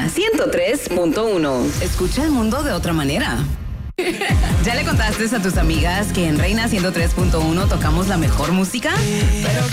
Reina 103.1. Escucha el mundo de otra manera. ¿Ya le contaste a tus amigas que en Reina 103.1 tocamos la mejor música?